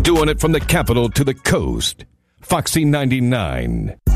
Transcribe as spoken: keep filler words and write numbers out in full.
Doing it from the capital to the coast. Foxy ninety-nine.